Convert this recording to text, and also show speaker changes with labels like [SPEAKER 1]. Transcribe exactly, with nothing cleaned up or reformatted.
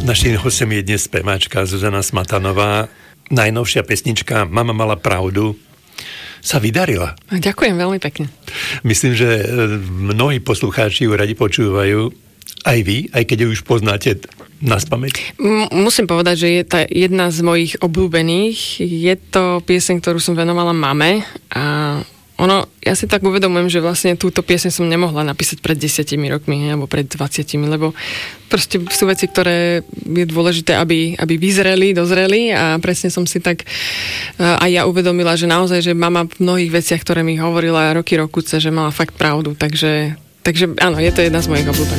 [SPEAKER 1] Naším hostom je dnes speváčka Zuzana Smatanová. Najnovšia pesnička Mama mala pravdu sa vydarila.
[SPEAKER 2] Ďakujem veľmi pekne.
[SPEAKER 1] Myslím, že mnohí poslucháči ju radi počúvajú. Aj vy, aj keď ju už poznáte naspamäť.
[SPEAKER 2] M- musím povedať, že je to jedna z mojich obľúbených. Je to pieseň, ktorú som venovala mame a ono, ja si tak uvedomujem, že vlastne túto pieseň som nemohla napísať pred desiatimi rokmi, alebo pred dvadsiatimi, lebo proste sú veci, ktoré je dôležité, aby, aby vyzreli, dozreli a presne som si tak aj ja uvedomila, že naozaj, že mama v mnohých veciach, ktoré mi hovorila roky rokuce, že mala fakt pravdu, takže, takže áno, je to jedna z mojich obľúbených.